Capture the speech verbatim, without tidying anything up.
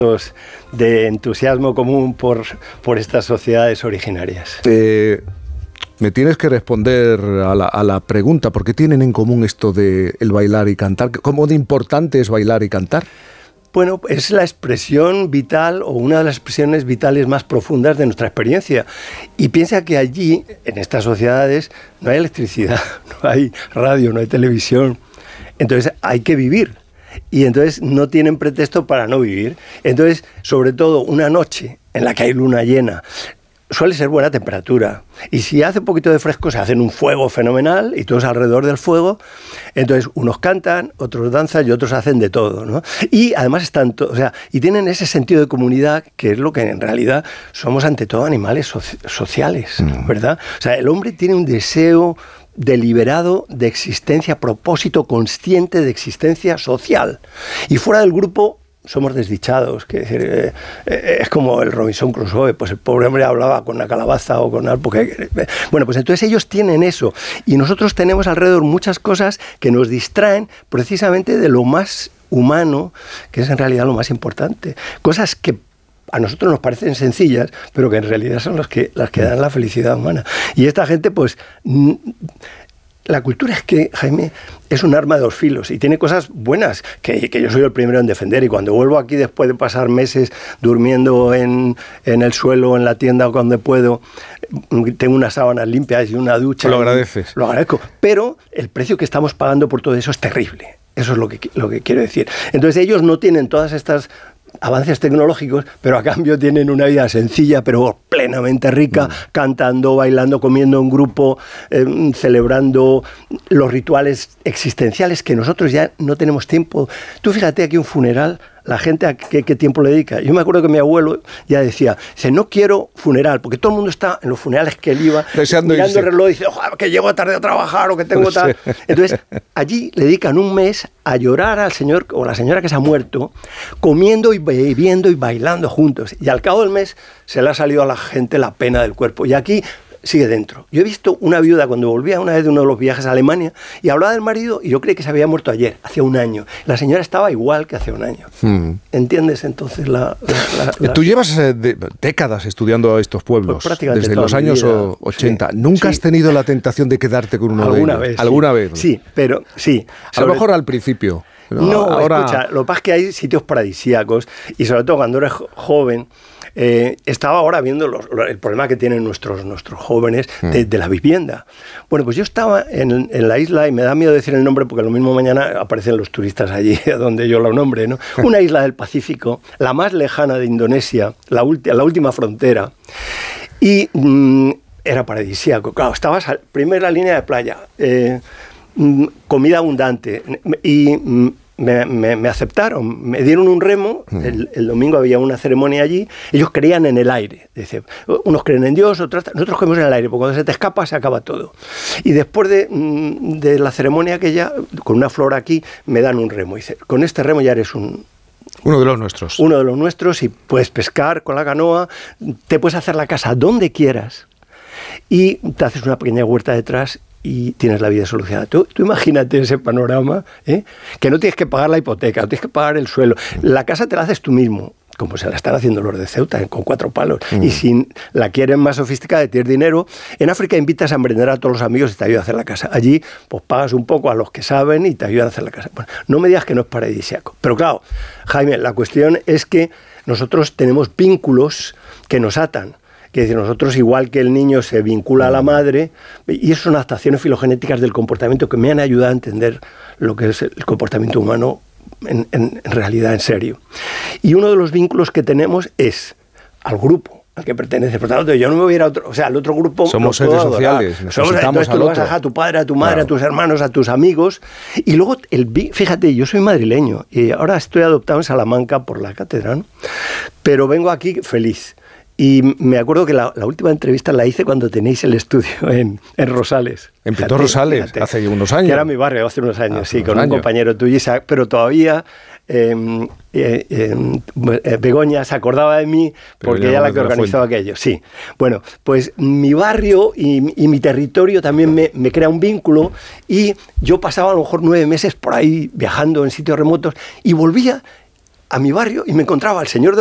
de entusiasmo común por, por estas sociedades originarias. Eh, me tienes que responder a la, a la pregunta, ¿por qué tienen en común esto de el bailar y cantar? ¿Cómo de importante es bailar y cantar? Bueno, es la expresión vital o una de las expresiones vitales más profundas de nuestra experiencia. Y piensa que allí, en estas sociedades, no hay electricidad, no hay radio, no hay televisión. Entonces hay que vivir. Y entonces no tienen pretexto para no vivir. Entonces, sobre todo, una noche en la que hay luna llena, suele ser buena temperatura. Y si hace un poquito de fresco, se hacen un fuego fenomenal y todos alrededor del fuego. Entonces, unos cantan, otros danzan y otros hacen de todo, ¿no? Y además están, to- o sea, y tienen ese sentido de comunidad que es lo que en realidad somos ante todo animales soci- sociales, ¿verdad? O sea, el hombre tiene un deseo deliberado de existencia, propósito consciente de existencia social. Y fuera del grupo somos desdichados, que decir, eh, eh, es como el Robinson Crusoe, pues el pobre hombre hablaba con una calabaza o con algo, porque, eh, bueno, pues entonces ellos tienen eso, y nosotros tenemos alrededor muchas cosas que nos distraen precisamente de lo más humano, que es en realidad lo más importante, cosas que a nosotros nos parecen sencillas, pero que en realidad son las que, las que dan la felicidad humana. Y esta gente, pues, n- la cultura es que, Jaime, es un arma de dos filos y tiene cosas buenas que, que yo soy el primero en defender. Y cuando vuelvo aquí después de pasar meses durmiendo en, en el suelo, en la tienda o cuando puedo, tengo unas sábanas limpias y una ducha. Lo agradeces. Lo agradezco. Pero el precio que estamos pagando por todo eso es terrible. Eso es lo que, lo que quiero decir. Entonces ellos no tienen todas estas avances tecnológicos, pero a cambio tienen una vida sencilla, pero plenamente rica, mm. cantando, bailando, comiendo en grupo, eh, celebrando los rituales existenciales que nosotros ya no tenemos tiempo. Tú fíjate aquí un funeral, la gente a qué, qué tiempo le dedica. Yo me acuerdo que mi abuelo ya decía, dice, no quiero funeral, porque todo el mundo está en los funerales que él iba, deseando mirando irse. el reloj y dice, ojalá que llego tarde a trabajar o que tengo No tal. sé. Entonces, allí le dedican un mes a llorar al señor o la señora que se ha muerto, comiendo y bebiendo y bailando juntos. Y al cabo del mes se le ha salido a la gente la pena del cuerpo. Y aquí sigue dentro. Yo he visto una viuda cuando volvía una vez de uno de los viajes a Alemania y hablaba del marido y yo creí que se había muerto ayer, hace un año. La señora estaba igual que hace un año. Hmm. ¿Entiendes entonces la... la, la, la... Tú llevas eh, de, décadas estudiando a estos pueblos, pues desde los años ochenta. Sí, ¿Nunca sí. has tenido la tentación de quedarte con uno ¿Alguna de ellos? Vez, ¿Alguna sí. vez? Sí, pero sí. A lo mejor al principio. No, no ahora... escucha, lo que pasa es que hay sitios paradisíacos y sobre todo cuando eres joven. Eh, estaba ahora viendo los, el problema que tienen nuestros, nuestros jóvenes de, de la vivienda. Bueno, pues yo estaba en, en la isla, y me da miedo decir el nombre porque lo mismo mañana aparecen los turistas allí donde yo lo nombre, ¿no? Una isla del Pacífico, la más lejana de Indonesia, la, ulti, la última frontera, y mmm, era paradisíaco. Claro, estabas a primera línea de playa, eh, mmm, comida abundante y... Mmm, Me, me, me aceptaron, me dieron un remo, el, el domingo había una ceremonia allí, ellos creían en el aire, dice, unos creen en Dios, otros, nosotros creemos en el aire, porque cuando se te escapa se acaba todo. Y después de, de la ceremonia aquella, con una flor aquí, me dan un remo, dice, con este remo ya eres un... Uno de los nuestros. Uno de los nuestros y puedes pescar con la canoa, te puedes hacer la casa donde quieras y te haces una pequeña huerta detrás y tienes la vida solucionada. Tú, tú imagínate ese panorama, ¿eh? Que no tienes que pagar la hipoteca, no tienes que pagar el suelo. La casa te la haces tú mismo, como se la están haciendo los de Ceuta, con cuatro palos. Mm. Y si la quieren más sofisticada, tienes dinero, en África invitas a emprender a todos los amigos y te ayudan a hacer la casa. Allí, pues pagas un poco a los que saben y te ayudan a hacer la casa. Bueno, no me digas que no es paradisíaco. Pero claro, Jaime, la cuestión es que nosotros tenemos vínculos que nos atan. Que decir, nosotros, igual que el niño se vincula a la madre, y eso son adaptaciones filogenéticas del comportamiento que me han ayudado a entender lo que es el comportamiento humano en, en, en realidad, en serio. Y uno de los vínculos que tenemos es al grupo al que pertenece. Por tanto, yo no me voy a ir a otro, o sea, al otro grupo. Somos seres sociales, necesitamos entonces tú lo vas a dejar a tu padre, a tu madre, claro, a tus hermanos, a tus amigos. Y luego, el fíjate, yo soy madrileño y ahora estoy adoptado en Salamanca por la catedral, pero vengo aquí feliz. Y me acuerdo que la, la última entrevista la hice cuando tenéis el estudio en, en Rosales. En Pintor Rosales, fíjate, hace unos años. Que era mi barrio hace unos años, ah, sí, con un años. compañero tuyo, pero todavía eh, eh, eh, Begoña se acordaba de mí porque ella la que organizaba aquello. Sí, bueno, pues mi barrio y, y mi territorio también me, me crea un vínculo y yo pasaba a lo mejor nueve meses por ahí viajando en sitios remotos y volvía. a mi barrio y me encontraba al señor de